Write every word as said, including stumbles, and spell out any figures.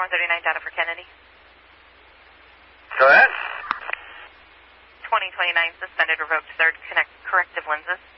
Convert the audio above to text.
one thirty-nine data for Kennedy. Go ahead. twenty twenty-nine suspended, revoked, third connect corrective lenses.